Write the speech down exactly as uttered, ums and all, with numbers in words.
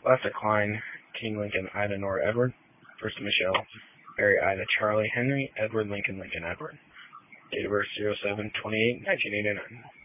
Last Klein, King Lincoln, Ida, Nora, Edward. First Michelle, Mary, Ida, Charlie, Henry, Edward, Lincoln, Lincoln, Edward. Date of birth zero seven twenty-eight nineteen eighty-nine.